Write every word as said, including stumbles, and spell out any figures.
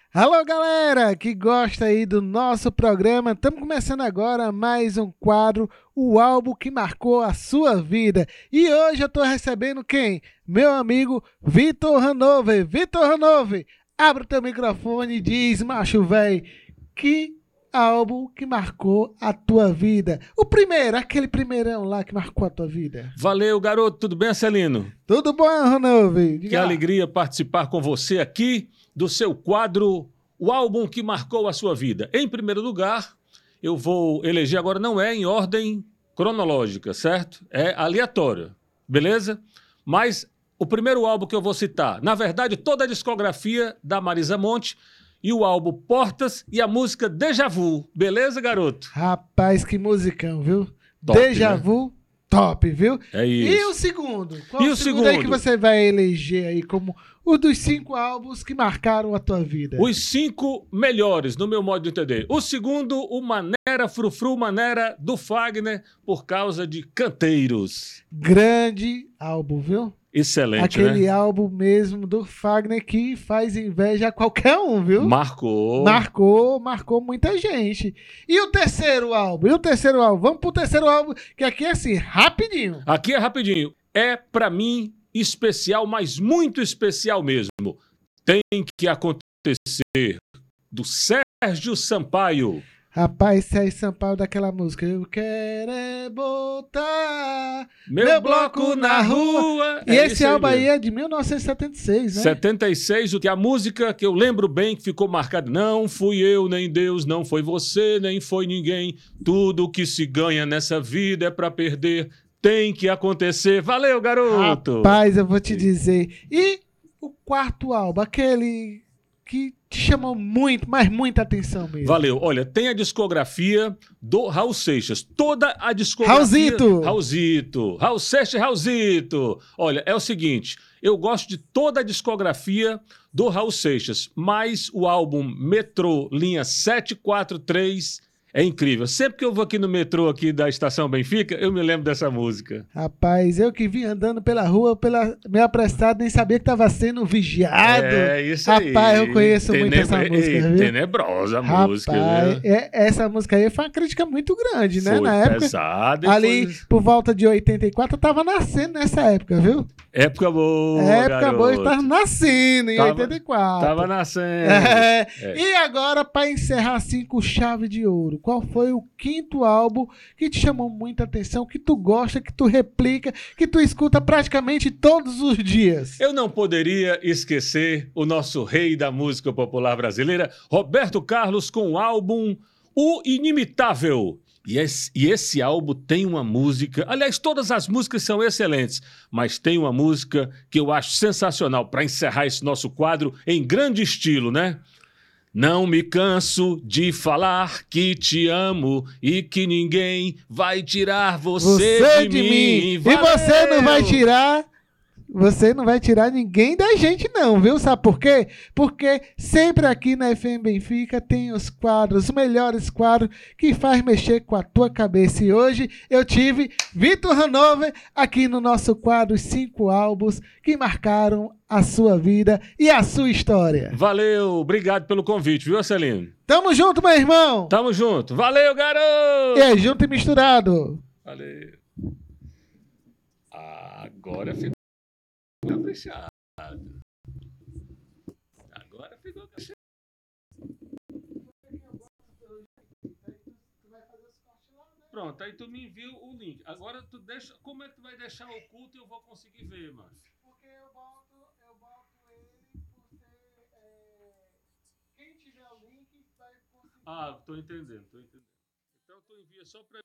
Alô, galera que gosta aí do nosso programa. Estamos começando agora mais um quadro, o álbum que marcou a sua vida. E hoje eu estou recebendo quem? Meu amigo Vitor Hanover. Vitor Hanover, abre o teu microfone e diz, macho velho, que álbum que marcou a tua vida? O primeiro, aquele primeirão lá que marcou a tua vida. Valeu, garoto. Tudo bem, Celino? Tudo bom, Hanover? Diga Que lá. alegria participar com você aqui do seu quadro, o álbum que marcou a sua vida. Em primeiro lugar, eu vou eleger agora, não é em ordem cronológica, certo? É aleatório, beleza? Mas o primeiro álbum que eu vou citar, na verdade, toda a discografia da Marisa Monte e o álbum Portas e a música Déjà Vu, beleza, garoto? Rapaz, que musicão, viu? Top, Déjà né? Vu, top, viu? É E o isso. segundo? Qual E o o segundo aí que segundo? você vai eleger aí como um dos cinco álbuns que marcaram a tua vida? Os cinco melhores, no meu modo de entender. O segundo, o Manera Frufru Manera do Fagner, por causa de Canteiros. Grande álbum, viu? Excelente, Aquele né? álbum mesmo do Fagner que faz inveja a qualquer um, viu? Marcou. Marcou, marcou muita gente. E o terceiro álbum? E o terceiro álbum? Vamos pro terceiro álbum, que aqui é assim, rapidinho. Aqui é rapidinho. É, pra mim, especial, mas muito especial mesmo. Tem que acontecer do Sérgio Sampaio. Rapaz, Sérgio Sampaio daquela música. Eu quero é botar Meu, meu bloco, bloco na rua. E É esse isso aí álbum aí mesmo. é de mil novecentos e setenta e seis, né? setenta e seis, o que a música que eu lembro bem que ficou marcada. Não fui eu, nem Deus, não foi você, nem foi ninguém. Tudo que se ganha nessa vida é pra perder. Tem que acontecer. Valeu, garoto! Rapaz, eu vou te dizer. E o quarto álbum, aquele que te chamou muito, mas muita atenção mesmo. Valeu. Olha, tem a discografia do Raul Seixas. Toda a discografia... Raulzito! Raulzito. Raul Seixas e Raulzito. Olha, é o seguinte, eu gosto de toda a discografia do Raul Seixas, mas o álbum Metrô, linha setecentos e quarenta e três... é incrível. Sempre que eu vou aqui no metrô aqui da Estação Benfica, eu me lembro dessa música. Rapaz, eu que vim andando pela rua, pela meio apressado, nem sabia que estava sendo vigiado. É, isso aí. Rapaz, eu conheço muito Tenebra- essa música, Ei, viu? Tenebrosa a Rapaz, música, viu? é- essa música aí foi uma crítica muito grande, né? Foi Na época, pesada. e ali foi... por volta de oitenta e quatro, eu tava nascendo nessa época, viu? Época boa, época boa, eu garoto. tava nascendo em Tava- oitenta e quatro. Tava nascendo. É. É. E agora, para encerrar assim com chave de ouro, qual foi o quinto álbum que te chamou muita atenção, que tu gosta, que tu replica, que tu escuta praticamente todos os dias? Eu não poderia esquecer o nosso rei da música popular brasileira, Roberto Carlos, com o álbum O Inimitável. E esse, e esse álbum tem uma música... Aliás, todas as músicas são excelentes, mas tem uma música que eu acho sensacional para encerrar esse nosso quadro em grande estilo, né? Não me canso de falar que te amo e que ninguém vai tirar você, Você de, de mim. mim. E você não vai Valeu! tirar... Você não vai tirar ninguém da gente não, viu? Sabe por quê? Porque sempre aqui na F M Benfica tem os quadros, os melhores quadros que faz mexer com a tua cabeça. E hoje eu tive Vitor Hanover aqui no nosso quadro Os Cinco Álbuns que marcaram a sua vida e a sua história. Valeu, obrigado pelo convite, viu, Celino? Tamo junto, meu irmão! Tamo junto. Valeu, garoto! E é junto e misturado. Valeu. Agora ficou caprichado. Agora ficou caprichado. Pronto, aí tu me enviou o link. Agora tu deixa. Como é que tu vai deixar oculto e eu vou conseguir ver, mano? Porque eu boto, eu boto ele por ser. É... Quem tiver o link vai conseguir. Ah, tô entendendo, tô entendendo. Então tu envia só pra